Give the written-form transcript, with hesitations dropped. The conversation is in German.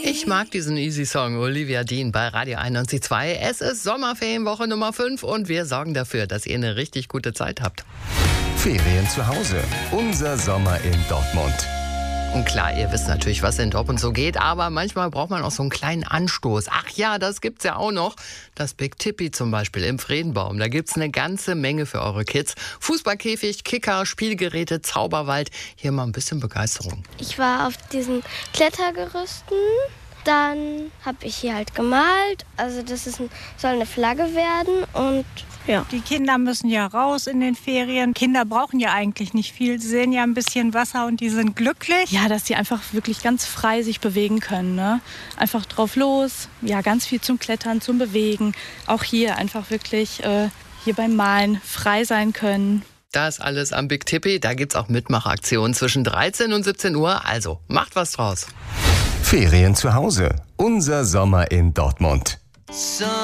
Ich mag diesen Easy Song, Olivia Dean bei Radio 91.2. Es ist Sommerferienwoche Nummer 5 und wir sorgen dafür, dass ihr eine richtig gute Zeit habt. Ferien zu Hause. Unser Sommer in Dortmund. Und klar, ihr wisst natürlich, was in Dortmund so geht, aber manchmal braucht man auch so einen kleinen Anstoß. Ach ja, das gibt's ja auch noch. Das Big Tippi zum Beispiel im Friedenbaum. Da gibt's eine ganze Menge für eure Kids. Fußballkäfig, Kicker, Spielgeräte, Zauberwald. Hier mal ein bisschen Begeisterung. Ich war auf diesen Klettergerüsten. Dann habe ich hier halt gemalt. Also soll eine Flagge werden und ja. Die Kinder müssen ja raus in den Ferien. Kinder brauchen ja eigentlich nicht viel. Sie sehen ja ein bisschen Wasser und die sind glücklich. Ja, dass die einfach wirklich ganz frei sich bewegen können. Ne? Einfach drauf los. Ja, ganz viel zum Klettern, zum Bewegen. Auch hier einfach wirklich hier beim Malen frei sein können. Das alles am Big Tippi. Da gibt's auch Mitmachaktionen zwischen 13 und 17 Uhr. Also macht was draus. Ferien zu Hause. Unser Sommer in Dortmund.